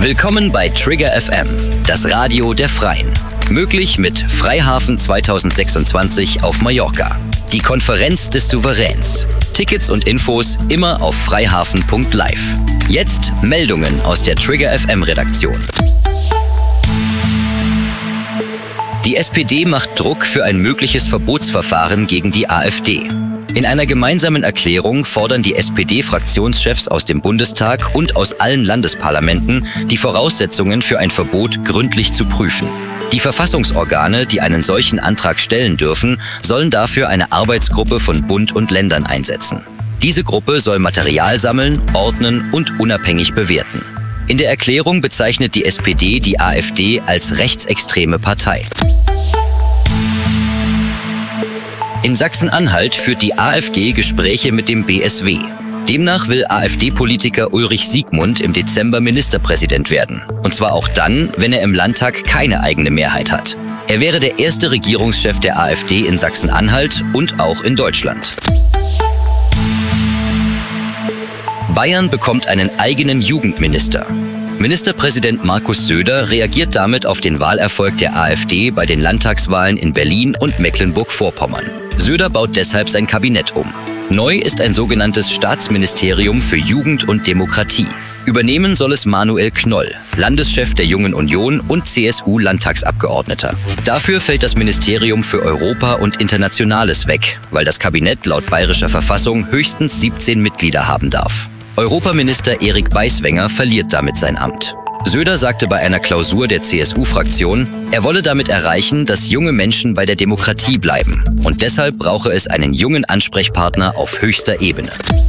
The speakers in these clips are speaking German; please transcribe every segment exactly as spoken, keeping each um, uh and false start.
Willkommen bei Trigger F M, das Radio der Freien. Möglich mit Freihafen zweitausendsechsundzwanzig auf Mallorca. Die Konferenz des Souveräns. Tickets und Infos immer auf freihafen punkt live. Jetzt Meldungen aus der Trigger F M-Redaktion. Die S P D macht Druck für ein mögliches Verbotsverfahren gegen die AfD. In einer gemeinsamen Erklärung fordern die S P D-Fraktionschefs aus dem Bundestag und aus allen Landesparlamenten, die Voraussetzungen für ein Verbot gründlich zu prüfen. Die Verfassungsorgane, die einen solchen Antrag stellen dürfen, sollen dafür eine Arbeitsgruppe von Bund und Ländern einsetzen. Diese Gruppe soll Material sammeln, ordnen und unabhängig bewerten. In der Erklärung bezeichnet die S P D die AfD als rechtsextreme Partei. In Sachsen-Anhalt führt die AfD Gespräche mit dem B S W. Demnach will AfD-Politiker Ulrich Siegmund im Dezember Ministerpräsident werden. Und zwar auch dann, wenn er im Landtag keine eigene Mehrheit hat. Er wäre der erste Regierungschef der AfD in Sachsen-Anhalt und auch in Deutschland. Bayern bekommt einen eigenen Jugendminister. Ministerpräsident Markus Söder reagiert damit auf den Wahlerfolg der AfD bei den Landtagswahlen in Berlin und Mecklenburg-Vorpommern. Söder baut deshalb sein Kabinett um. Neu ist ein sogenanntes Staatsministerium für Jugend und Demokratie. Übernehmen soll es Manuel Knoll, Landeschef der Jungen Union und C S U-Landtagsabgeordneter. Dafür fällt das Ministerium für Europa und Internationales weg, weil das Kabinett laut bayerischer Verfassung höchstens siebzehn Mitglieder haben darf. Europaminister Erik Beiswenger verliert damit sein Amt. Söder sagte bei einer Klausur der C S U-Fraktion, er wolle damit erreichen, dass junge Menschen bei der Demokratie bleiben. Und deshalb brauche es einen jungen Ansprechpartner auf höchster Ebene.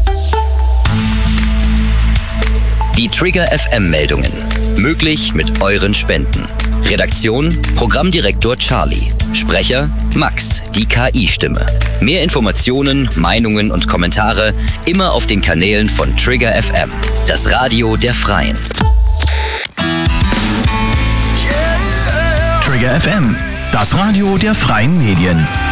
Die Trigger F M-Meldungen. Möglich mit euren Spenden. Redaktion: Programmdirektor Charlie. Sprecher: Max, die K I-Stimme. Mehr Informationen, Meinungen und Kommentare immer auf den Kanälen von Trigger F M, das Radio der Freien. Trigger F M, das Radio der Freien Medien.